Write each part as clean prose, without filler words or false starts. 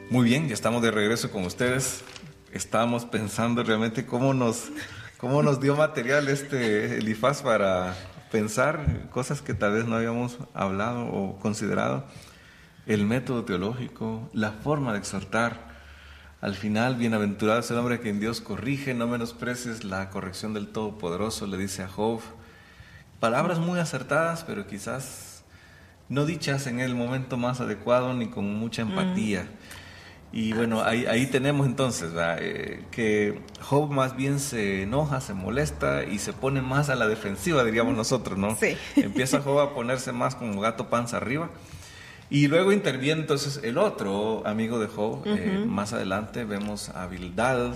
Muy bien, ya estamos de regreso con ustedes. Estábamos pensando realmente cómo nos dio material Elifaz para pensar cosas que tal vez no habíamos hablado o considerado. El método teológico, la forma de exhortar. Al final, bienaventurado es el hombre a quien Dios corrige, no menosprecies la corrección del Todopoderoso, le dice a Job. Palabras muy acertadas, pero quizás no dichas en el momento más adecuado ni con mucha empatía. Y bueno, ahí tenemos entonces que Job más bien se enoja, se molesta y se pone más a la defensiva, diríamos nosotros, ¿no? Sí. Empieza Job a ponerse más como gato panza arriba. Y luego interviene entonces el otro amigo de Job. Más adelante vemos a Bildad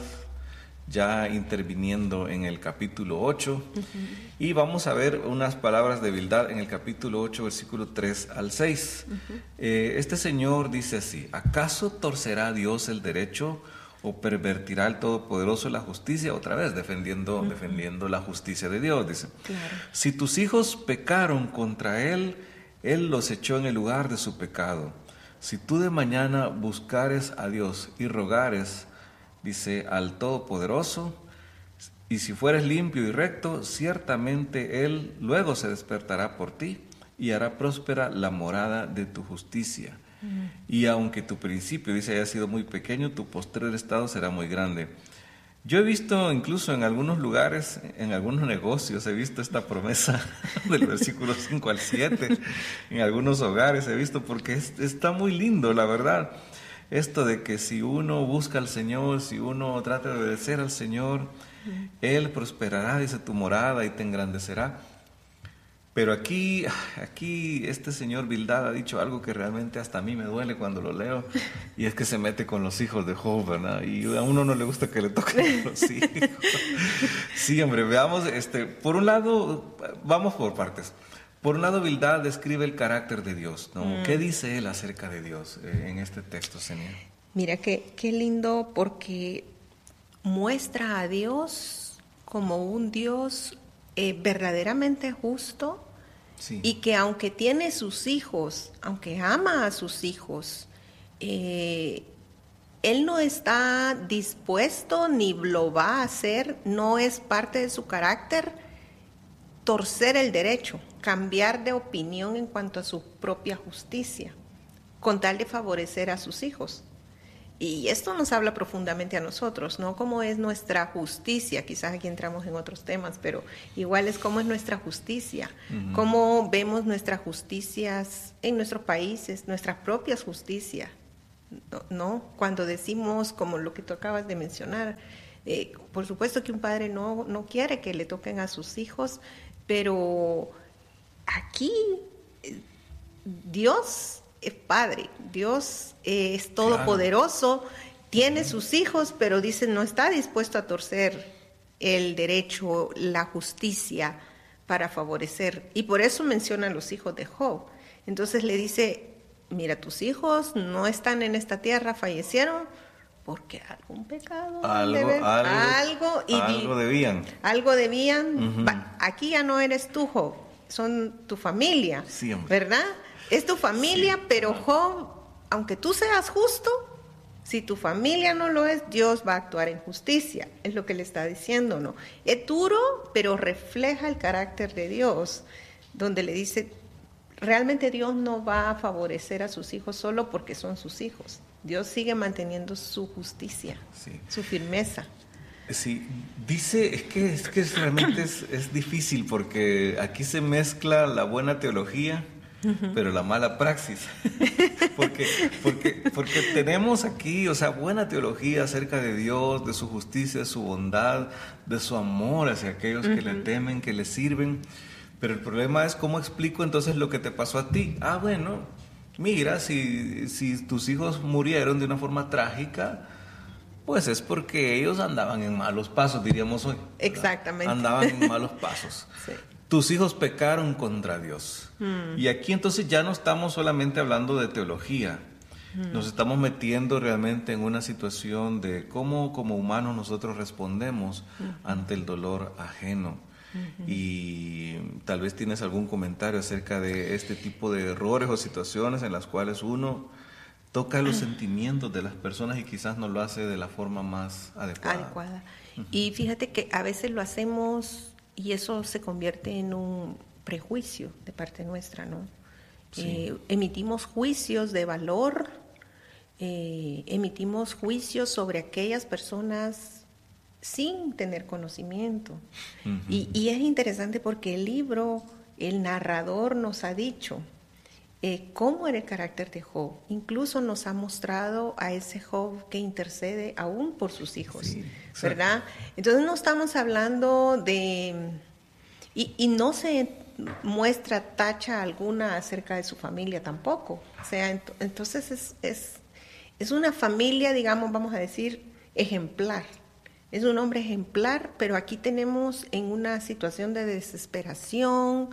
ya interviniendo en el capítulo 8. Y vamos a ver unas palabras de Bildad en el capítulo 8, versículo 3 al 6. Este señor dice así: ¿acaso torcerá Dios el derecho o pervertirá el Todopoderoso la justicia? Otra vez defendiendo la justicia de Dios, dice. Claro. Si tus hijos pecaron contra Él, Él los echó en el lugar de su pecado. Si tú de mañana buscares a Dios y rogares, dice, al Todopoderoso, y si fueres limpio y recto, ciertamente Él luego se despertará por ti y hará próspera la morada de tu justicia. Y aunque tu principio, dice, haya sido muy pequeño, tu postrer estado será muy grande. Yo he visto incluso en algunos lugares, en algunos negocios, he visto esta promesa del versículo 5 al 7, en algunos hogares he visto, porque está muy lindo, la verdad. Esto de que si uno busca al Señor, si uno trata de obedecer al Señor, Él prosperará, dice, tu morada y te engrandecerá. Pero aquí este señor Bildad ha dicho algo que realmente hasta a mí me duele cuando lo leo, y es que se mete con los hijos de Job, ¿verdad? Y a uno no le gusta que le toquen los hijos. Sí, hombre, veamos, por un lado, vamos por partes. Por un lado, Bildad describe el carácter de Dios, ¿no? ¿Qué dice él acerca de Dios en este texto, Senia? Mira, qué lindo, porque muestra a Dios como un Dios verdaderamente justo, Sí. y que aunque tiene sus hijos, aunque ama a sus hijos, Él no está dispuesto ni lo va a hacer, no es parte de su carácter torcer el derecho, cambiar de opinión en cuanto a su propia justicia, con tal de favorecer a sus hijos. Y esto nos habla profundamente a nosotros, ¿no? Cómo es nuestra justicia, quizás aquí entramos en otros temas, pero igual es cómo es nuestra justicia, cómo vemos nuestras justicias en nuestros países, nuestras propias justicias, ¿no? Cuando decimos, como lo que tú acabas de mencionar, por supuesto que un padre no quiere que le toquen a sus hijos, pero aquí Dios es Padre, Dios es todopoderoso, claro. Tiene sus hijos, pero dice no está dispuesto a torcer el derecho, la justicia para favorecer. Y por eso menciona a los hijos de Job. Entonces le dice, mira, tus hijos no están en esta tierra, fallecieron porque algún pecado algo debían. Algo debían. Aquí ya no eres tú, Job, son tu familia, sí, ¿verdad? Es tu familia, sí. Pero Job, aunque tú seas justo, si tu familia no lo es, Dios va a actuar en justicia. Es lo que le está diciendo, ¿no? Es duro, pero refleja el carácter de Dios, donde le dice, realmente Dios no va a favorecer a sus hijos solo porque son sus hijos. Dios sigue manteniendo su justicia, sí. Su firmeza. Sí, dice, es que realmente es difícil, porque aquí se mezcla la buena teología, pero la mala praxis. porque tenemos aquí, o sea, buena teología acerca de Dios, de su justicia, de su bondad, de su amor hacia aquellos que le temen, que le sirven. Pero el problema es cómo explico entonces lo que te pasó a ti. Ah, bueno, mira, si tus hijos murieron de una forma trágica, pues es porque ellos andaban en malos pasos, diríamos hoy, ¿verdad? Exactamente. Andaban en malos pasos. Sí. Tus hijos pecaron contra Dios. Y aquí entonces ya no estamos solamente hablando de teología. Nos estamos metiendo realmente en una situación de cómo como humanos nosotros respondemos ante el dolor ajeno. Y tal vez tienes algún comentario acerca de este tipo de errores o situaciones en las cuales uno toca los sentimientos de las personas y quizás no lo hace de la forma más adecuada. Y fíjate que a veces lo hacemos y eso se convierte en un prejuicio de parte nuestra, ¿no? Sí. Emitimos juicios de valor, emitimos juicios sobre aquellas personas sin tener conocimiento. Y es interesante porque el libro, el narrador nos ha dicho cómo era el carácter de Job. Incluso nos ha mostrado a ese Job que intercede aún por sus hijos, sí, ¿verdad? Entonces no estamos hablando de... Y no se muestra tacha alguna acerca de su familia tampoco. O sea, entonces es una familia, digamos, vamos a decir, ejemplar. Es un hombre ejemplar, pero aquí tenemos en una situación de desesperación,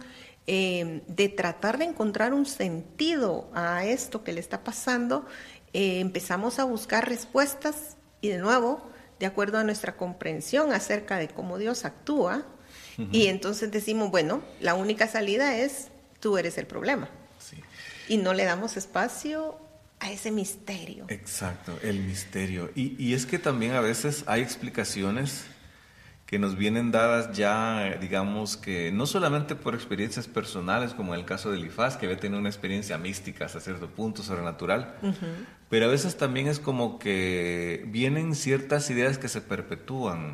de tratar de encontrar un sentido a esto que le está pasando. Empezamos a buscar respuestas y de nuevo, de acuerdo a nuestra comprensión acerca de cómo Dios actúa, y entonces decimos, bueno, la única salida es tú eres el problema. Sí. Y no le damos espacio a ese misterio. Exacto, el misterio. Y es que también a veces hay explicaciones que nos vienen dadas ya, digamos que no solamente por experiencias personales, como en el caso de Elifaz, que había tenido una experiencia mística hasta cierto punto, sobrenatural, pero a veces también es como que vienen ciertas ideas que se perpetúan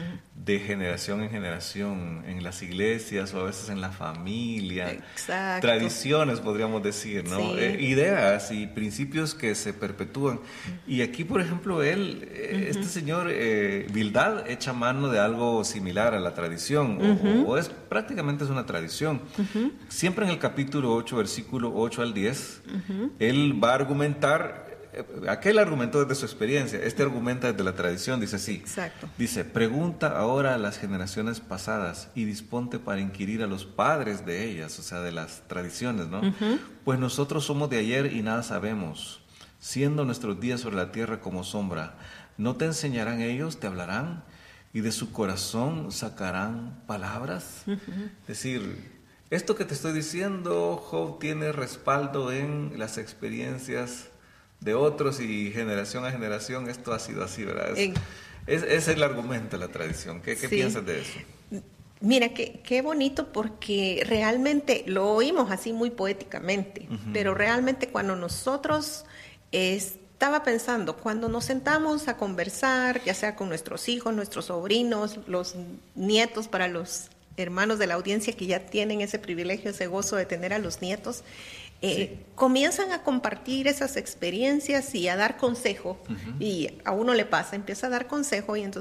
de generación en generación, en las iglesias o a veces en la familia. Exacto. Tradiciones, podríamos decir, ¿no? Sí. Ideas y principios que se perpetúan. Y aquí, por ejemplo, este señor Bildad echa mano de algo similar a la tradición, o prácticamente es una tradición. Siempre en el capítulo 8, versículo 8 al 10, él va a argumentar, aquel argumentó desde su experiencia, este argumenta desde la tradición, dice así. Exacto. Dice, pregunta ahora a las generaciones pasadas y disponte para inquirir a los padres de ellas, o sea, de las tradiciones, ¿no? Pues nosotros somos de ayer y nada sabemos, siendo nuestros días sobre la tierra como sombra. ¿No te enseñarán ellos, te hablarán? Y de su corazón sacarán palabras. Es decir, esto que te estoy diciendo, Job, tiene respaldo en las experiencias de otros y generación a generación esto ha sido así, ¿verdad? Es el argumento de la tradición. ¿Qué piensas de eso? Mira, qué bonito porque realmente lo oímos así muy poéticamente, pero realmente cuando nosotros... Estaba pensando, cuando nos sentamos a conversar, ya sea con nuestros hijos, nuestros sobrinos, los nietos, para los hermanos de la audiencia que ya tienen ese privilegio, ese gozo de tener a los nietos, comienzan a compartir esas experiencias y a dar consejo, y a uno le pasa, empieza a dar consejo y entonces